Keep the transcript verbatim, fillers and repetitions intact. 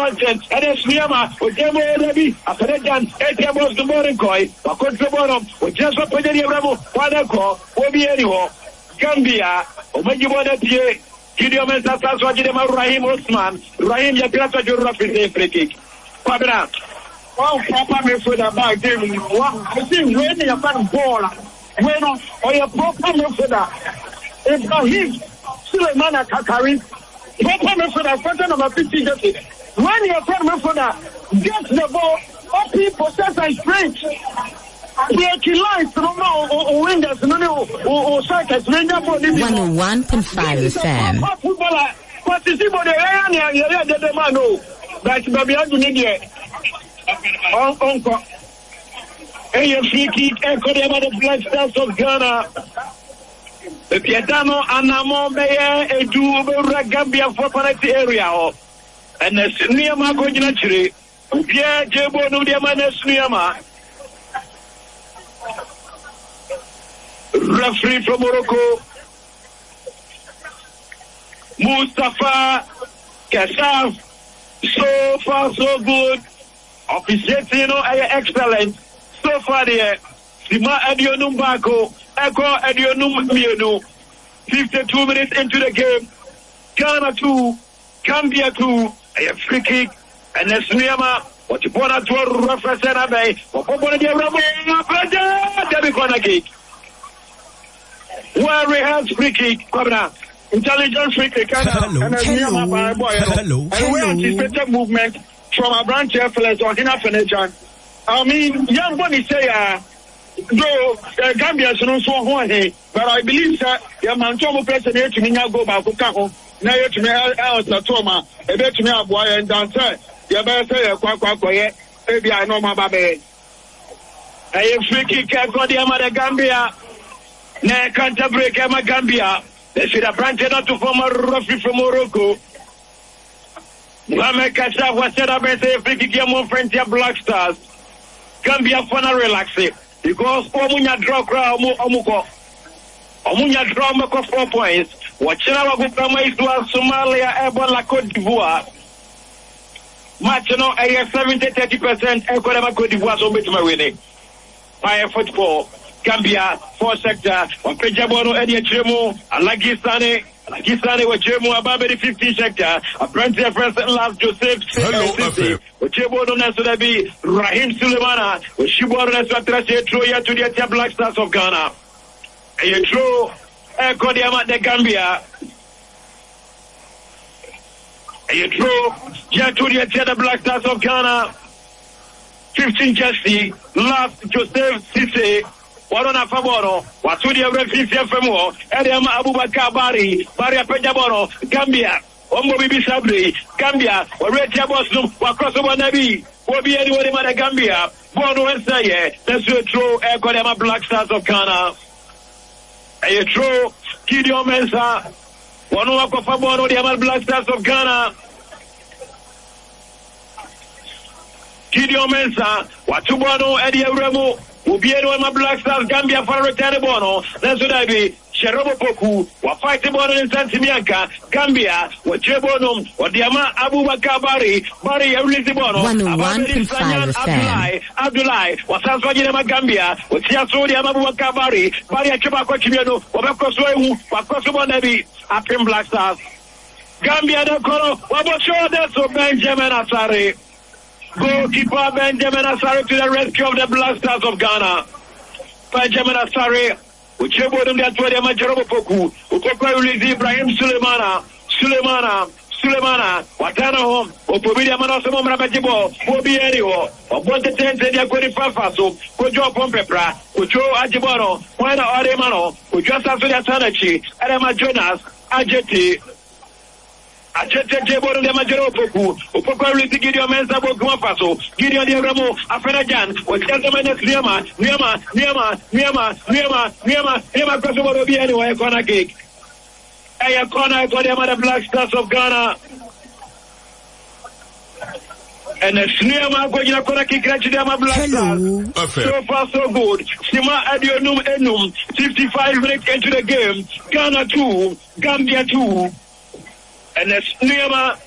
nonsense. And it's Miyama, with Demo Rebi, after that done, eight tables the morning coy, or contra bottom, with just a Pajani Ramo, Wanako, Obi Anio, Gambia, Omajiboda Pie, Gideon Mensas, Wajima, Rahim Osman, Rahim Yakrata Jurafi, free kick. Quadra. Oh, Papa, me for the bag, David. I think when you're fan ball, when or your proper me for that. It's not him, Suleiman Kakari. Proper me for that, photo number fifty. When you're fan me for that, get the ball, up people, possess and sprint. Breaking lines, no more, or windows, no, or circuits, window body. one oh one point five F M. Footballer, what is it about the area? You're the man, no. That's Baby Agunia. On Uncle. Hey, a free kick, echo the other Black Stars of Ghana. The Pietano Anamo Mayor, a do Gambia for penalty area. And the Niama Gojinachri, Pierre Jebo no Diamanes Niama. Referee from Morocco, Mustafa Kassaf. So far, so good. Officiating, you know, excellent. So far, there. Sima Adionum Bako, Echo Adionum Mienu. fifty-two minutes into the game. Ghana two, Gambia two. A free kick. And the Suyama. What you want to do, represent a bay. What you want to do, Debbie corner kick. Where we have free kick. Come on. Intelligence free kick. Hello, and hello, boy, hello, and we anticipate movement from a branch F L S or Hina Fenechan. I mean, young bunny say, uh, though uh, Gambia is not so horny, but I believe that your man Tomo president to me now go back to Kaho. Now you to me out the Toma, a bit to me a boy and dancer. You better say a quack quack, maybe I know my baby. I free kick for the Amada Gambia. Now can't break Emma Gambia. They should have branched out to form a referee from Morocco. Mohamed Kassaf was set up as a free kick among French Black Stars. Gambia for now relax it. Because Omunya draw crowd Omuko. Omunya draw Moko four points. Watching our good is to Somalia, Ebola, Cote d'Ivoire. Match no a seventy thirty percent Ecuador Cote d'Ivoire so bit my winning. Fire football. Gambia, four sector, Wapejabono, Eddie Chemo, Alagistane, Alagistane, Wachemo, Ababedi, fifty sector, Apprentice President Last Joseph, Wachebono Nasodabi, Rahim Sulemana, Washiboro Nasotrase, Troya to the Black Stars of Ghana. And you throw Echo Diamant de Gambia. And you throw Jatu the Black Stars of Ghana. fifteen Jesse, Last Joseph Sisse. Warona Faboro, Watudi Refi Femo, Ediam Abubakar Bari, Bari Pejaboro, Gambia, Ombo Bibi Sabri, Gambia, or Red Jabosum, Wakosoba Nabi, Wobi anybody but Gambia, Bono and Saye, that's your true Ecuador Black Stars of Ghana. A true Gideon Mensa, one of Faboro, the Black Stars of Ghana. Gideon Mensa, Watubono, Eddie Remo. Ubiero ma Black Stars Gambia for return bono. That's what I be. Sherobo Poku, wa fight bono in Santimianca, Gambia, wa Chebonum, wa Diama Abubakar Bari, Bari Elizibono, one oh one point five Abdulai, Abdulai, wa Sanswajima Gambia, wa Tiasodi Abubakar Bari, Bari Chebako Chimiano, wa Bakoswe, wa Kosovo Nabi, Apim Black Stars. Gambia da Koro, wa Bosho Deso Benjamin Asare. Goalkeeper Benjamin Asare to the rescue of the Black Stars of Ghana. Benjamin Asare, Uchebo them that way, Majerobo Poku, Ukoko release Ibrahim Sulemana, Sulemana, Sulemana, Watana home, Opobidia Manasamo Rabajibo, Bobi Erio, Obonte Tense, they are going Fafaso, Kojo Pompepra, Kojo Ajiboro, Wana Aremano, Kojo Sasuya Sanachi, Adama Jonas, Ajeti. Achete Jebo de Majero Poku, Upoko Riti Gideon Mensa Bokumafaso, Gideon de Ramo, Afenajan, Wachataman Niama, Niama, Niama, Niama, Niama, Niama, Niama Kosovo Biano, a corner kick. A corner for the Black Stars of Ghana. And a Niama going to corner kick, Rachidama Black Stars. So far, so good. Sima Adionum Enum, fifty-five minutes into the game. Ghana two, Gambia two. And it's Niama